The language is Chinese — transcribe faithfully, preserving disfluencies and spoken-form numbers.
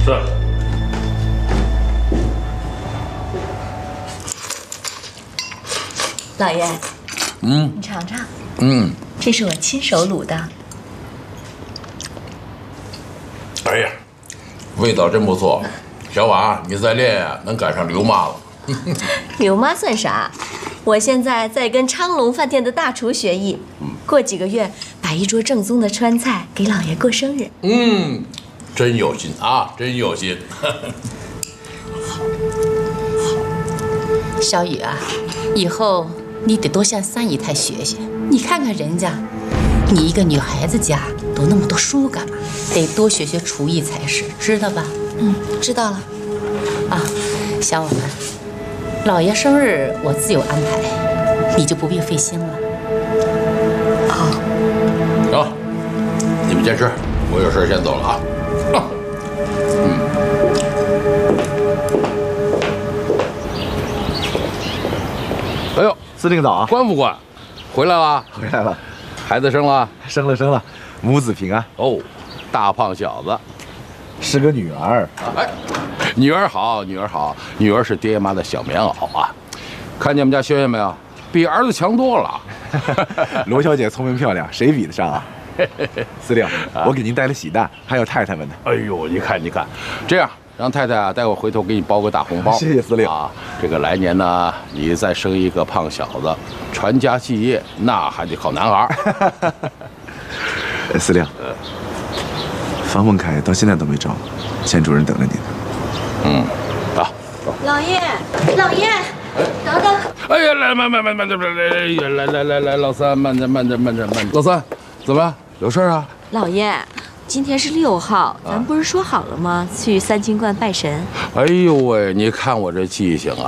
是。 老爷， 嗯， 你尝尝， 嗯， 这是我亲手卤的。 哎呀，味道真不错。小婉，你再练呀，能赶上刘妈了。 刘妈算啥？我现在在跟昌隆饭店的大厨学艺，过几个月把一桌正宗的川菜给老爷过生日。 嗯，真有心啊，真有心。 小雨啊，以后你得多向三姨太学学。你看看人家，你一个女孩子家读那么多书干嘛？得多学学厨艺才是，知道吧？ 嗯，知道了。 啊，小婉，老爷生日我自有安排，你就不必费心了。 好。 走，你们先吃，我有事先走了啊。嗯。哎呦， 司令早啊！ 关不关？回来了？ 回来了。 孩子生了？ 生了生了，母子平安。 哦，大胖小子， 是个女儿。 哎，女儿好，女儿好，女儿是爹妈的小棉袄啊！看见我们家轩轩没有？比儿子强多了。 罗小姐聪明漂亮，谁比得上啊？司令，我给您带了喜蛋，还有太太们的。 哎呦，你看你看，这样让太太啊，待会回头给你包个大红包。 谢谢司令啊！这个来年呢，你再生一个胖小子，传家继业，那还得靠男孩。 司令，方孟凯到现在都没着，钱主任等着你呢。 嗯，啊， 老爷，老爷，等等。 哎呀，来慢慢慢慢慢慢来来来来来，老三慢着慢着慢着慢着。老三，怎么样？有事啊？ 老爷，今天是六号，咱不是说好了吗？去三清观拜神。 哎呦喂，你看我这记性啊！